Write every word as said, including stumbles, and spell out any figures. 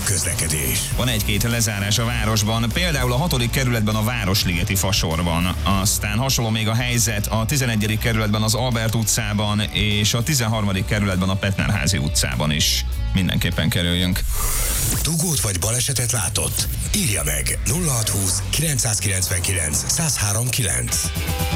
közlekedés. Van egy-két lezárás a városban, például a hatodik kerületben a Városligeti Fasorban. Aztán hasonló még a helyzet a tizenegyedik kerületben az Albert utcában, és a tizenharmadik kerületben a Petnerházi utcában is. Mindenképpen kerüljünk. Dugót vagy balesetet látott? Írja meg nulla hatszázhúsz kilencszázkilencvenkilenc százhárom kilenc.